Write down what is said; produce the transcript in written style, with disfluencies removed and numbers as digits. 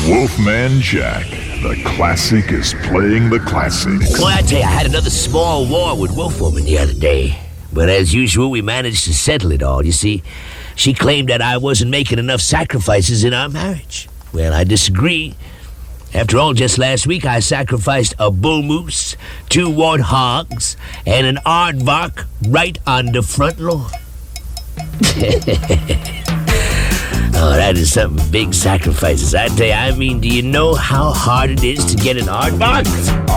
Wolfman Jack, the classic is playing the classic. Boy, I tell you, I had another small war with Wolfwoman the other day. But as usual, we managed to settle it all. You see, she claimed that I wasn't making enough sacrifices in our marriage. Well, I disagree. After all, just last week I sacrificed a bull moose, 2 warthogs, and an aardvark right on the front lawn. Oh, that is some big sacrifices. I tell you, do you know how hard it is to get an aardvark?